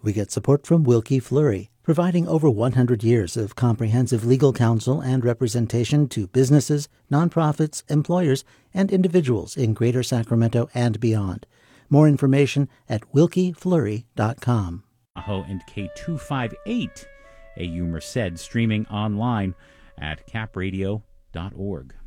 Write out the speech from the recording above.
We get support from Wilkie Fleury, providing over 100 years of comprehensive legal counsel and representation to businesses, nonprofits, employers, and individuals in Greater Sacramento and beyond. More information at wilkiefleury.com. Tahoe and K258 AU Merced, streaming online at capradio.org.